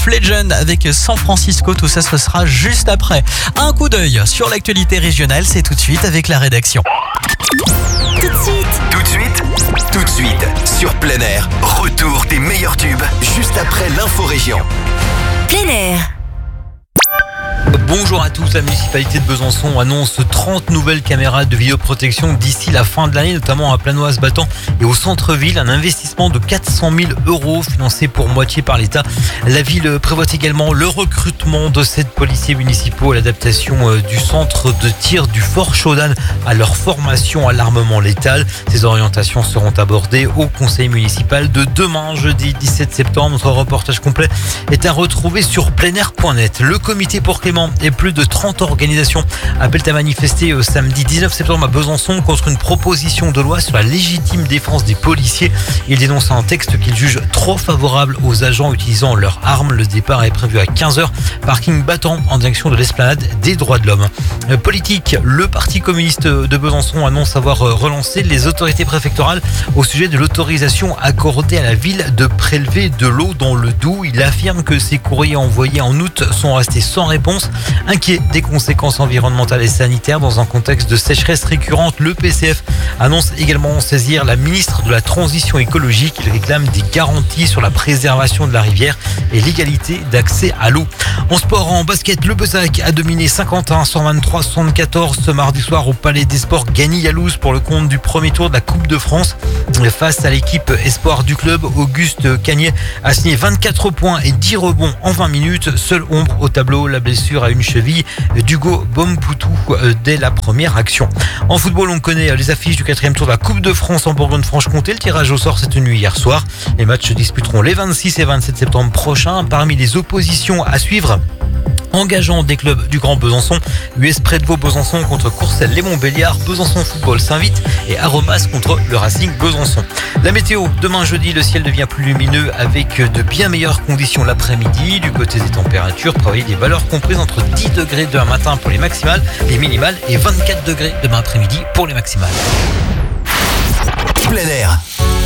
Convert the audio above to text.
Legend avec San Francisco, tout ça ce sera juste après. Un coup d'œil sur l'actualité régionale, c'est tout de suite avec la rédaction. Tout de suite, sur Plein Air, retour des meilleurs tubes, juste après l'info-région. Plein Air. Bonjour à tous, la municipalité de Besançon annonce 30 nouvelles caméras de vidéoprotection d'ici la fin de l'année, notamment à Planoise-Battant et au centre-ville. Un investissement de 400 000 € financé pour moitié par l'État. La ville prévoit également le recrutement de 7 policiers municipaux, l'adaptation du centre de tir du Fort Chaudane à leur formation à l'armement létal. Ces orientations seront abordées au conseil municipal de demain, jeudi 17 septembre. Notre reportage complet est à retrouver sur pleinair.net. Le comité pour Clément et plus de 30 organisations appellent à manifester samedi 19 septembre à Besançon contre une proposition de loi sur la légitime défense des policiers. Ils dénoncent un texte qu'ils jugent trop favorable aux agents utilisant leurs armes. Le départ est prévu à 15h, parking battant en direction de l'esplanade des droits de l'homme. Politique, le Parti communiste de Besançon annonce avoir relancé les autorités préfectorales au sujet de l'autorisation accordée à la ville de prélever de l'eau dans le Doubs. Il affirme que ces courriers envoyés en août sont restés sans réponse. Inquiet des conséquences environnementales et sanitaires dans un contexte de sécheresse récurrente, le PCF annonce également saisir la ministre de la Transition écologique. Il réclame des garanties sur la préservation de la rivière et l'égalité d'accès à l'eau. En sport, en basket, le Bezac a dominé Saint-Quentin 123-74 ce mardi soir au Palais des Sports Gagny-Yalouz pour le compte du premier tour de la Coupe de France. Face à l'équipe espoir du club, Auguste Cagnier a signé 24 points et 10 rebonds en 20 minutes. Seule ombre au tableau, la blessure à une cheville d'Hugo Bompoutou dès la première action. En football, on connaît les affiches du 4e tour de la Coupe de France en Bourgogne-Franche-Comté. Le tirage au sort s'est tenu hier soir. Les matchs se disputeront les 26 et 27 septembre prochains. Parmi les oppositions à suivre, engageant des clubs du Grand Besançon, US Prédevaux Besançon contre Courcelles les Montbéliard, Besançon Football s'invite et Aromas contre le Racing Besançon. La météo, demain jeudi, le ciel devient plus lumineux avec de bien meilleures conditions l'après-midi. Du côté des températures, prévoyez des valeurs comprises entre 10 degrés demain matin pour les maximales, les minimales et 24 degrés demain après-midi pour les maximales. Plein Air,